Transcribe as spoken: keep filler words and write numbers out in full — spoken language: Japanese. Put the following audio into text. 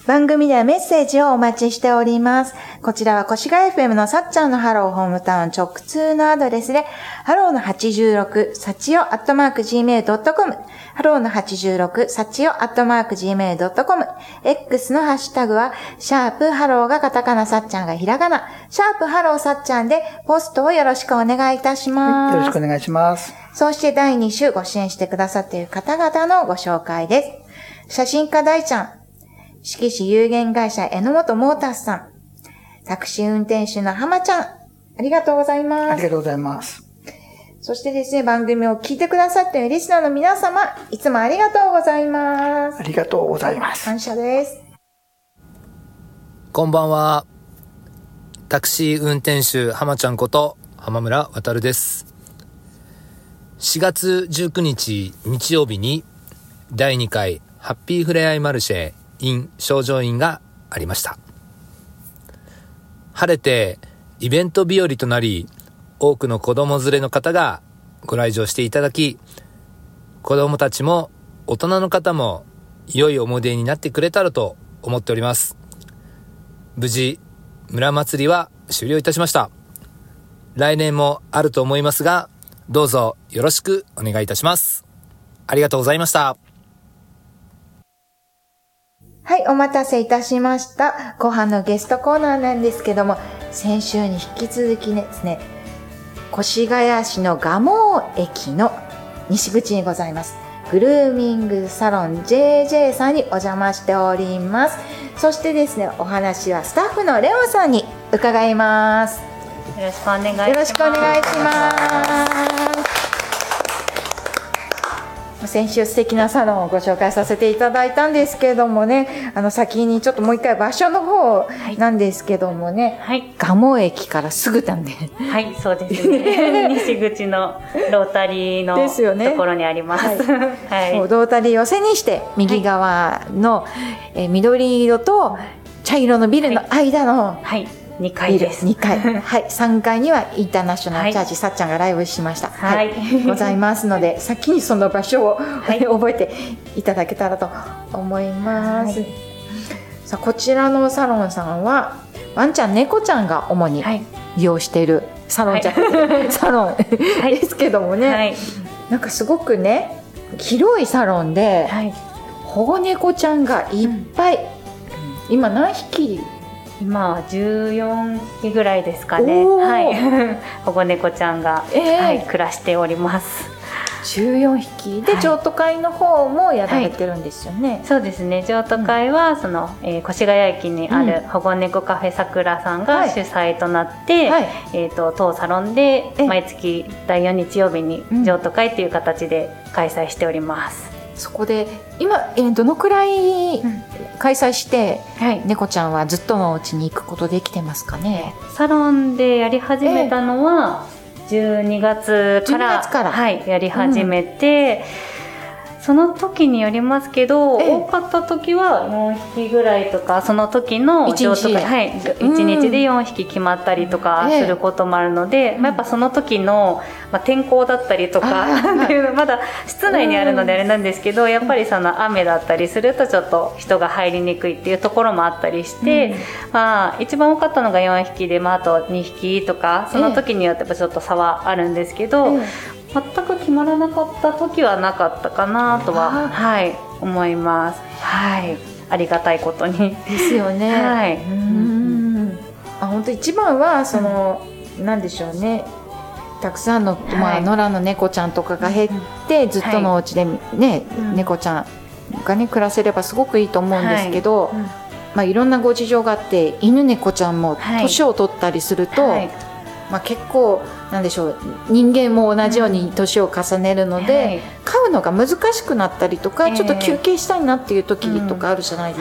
番組ではメッセージをお待ちしております。こちらは越谷 エフエム のさっちゃんのハローホームタウン直通のアドレスで、ハローのはちじゅうろく、さちよ、アットマーク、ジーメールドットコム、ハローのはちじゅうろく、さちよ、アットマーク、ジーメールドットコム、X のハッシュタグは、シャープハローがカタカナ、さっちゃんがひらがな、シャープハローさっちゃんでポストをよろしくお願いいたします。 よろしくお願いします。 そしてだいに週ご支援してくださっている方々のご紹介です。写真家大ちゃん、志木市有限会社榎本モータースさん、タクシー運転手の浜ちゃん、ありがとうございます。 ありがとうございます。 そしてですね、番組を聞いてくださっているリスナーの皆様、いつもありがとうございます。 ありがとうございます。 感謝です。 こんばんは。タクシー運転手浜ちゃんこと浜村渉です。しがつじゅうくにち日曜日にだいにかいハッピーフレアイマルシェ in 正定院がありました。晴れてイベント日和となり、多くの子供連れの方がご来場していただき、子供たちも大人の方も良い思い出になってくれたらと思っております。無事村祭りは終了いたしました。来年もあると思いますが、どうぞよろしくお願いいたします。ありがとうございました。 はい、お待たせいたしました。後半のゲストコーナーなんですけども、先週に引き続きですね、越谷市の蒲生駅の西口にございますグルーミングサロン ジェージェー さんにお邪魔しております。そしてですね、お話はスタッフのレオンさんに伺います。 よろしくお願いします。 よろしくお願いします。先週素敵なサロンをご紹介させていただいたんですけれどもね、あの先にちょっともう一回場所の方なんですけどもね、 はい、 蒲生駅からすぐなんで、 はい、そうですね。西口のロータリーのですよね、 ところにあります。はい、 はい、ロータリーを背にして右側の、はい、え緑色と茶色のビルの間の、 はいはい、にかいです。 にかい。はい。さんがいにはインターナショナルチャージ、はい、さっちゃんがライブしました。 はい。はい、 ございますので、先にその場所を、はい、覚えていただけたらと思います。はい、さあ、こちらのサロンさんは、ワンちゃん、猫ちゃんが主に利用しているサロンじゃ、はい、サロンですけどもね、はい、なんかすごくね、広いサロンで、はい、保護猫ちゃんがいっぱい、うん、今何匹今はじゅうよんひきぐらいですかね。はい。保護猫ちゃんが、えーはい、暮らしております。 じゅうよんひきで、はい、譲渡会の方もやられてるんですよね。はい、 そうですね。譲渡会は、うん、その、えー、越谷駅にある保護猫カフェさくらさんが主催となって、はい、えっと当サロンで毎月だいよん日曜日に譲渡会っていう形で開催しております。 うん、そこで今、えー、どのくらい開催して、うん、はい、猫ちゃんはずっとのお家に行くことできてますかね。 サロンでやり始めたのは、えー、じゅうにがつから、からはい、やり始めて、うん、その時によりますけど、えー、多かった時はよんひきぐらいとか、その時の譲渡会、はい、いちにちでよんひき決まったりとかすることもあるので、えーまあ、やっぱその時の、まあ、天候だったりとかっていうのまだ室内にあるのであれなんですけど、やっぱりその雨だったりするとちょっと人が入りにくいっていうところもあったりして、うん、まあ、一番多かったのがよんひきで、まあ、あとにひきとかその時によってちょっと差はあるんですけど、えー、全く決まらなかった時はなかったかなとは、はい、思います。はい、ありがたいことにですよね。はい、うん、あ、本当一番はその、うん、なんでしょうね。たくさんの、まあ、野良の猫ちゃんとかが減って、うん、ずっとのお家でね、はい、猫ちゃんがね暮らせればすごくいいと思うんですけど、はい、うん、まあ、いろんなご事情があって犬猫ちゃんも年を取ったりすると、はい、まあ、結構なんでしょう、人間も同じように年を重ねるので、うん、はい、飼うのが難しくなったりとか、えー、ちょっと休憩したいなっていう時とかあるじゃないです